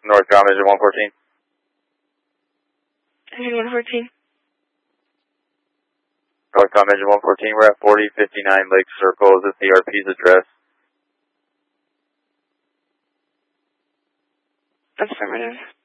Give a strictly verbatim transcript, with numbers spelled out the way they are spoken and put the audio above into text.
Northbound engine one fourteen. Engine one fourteen. Northbound engine one fourteen, we're at forty fifty-nine Lake Circle. Is this the R P's address? Affirmative.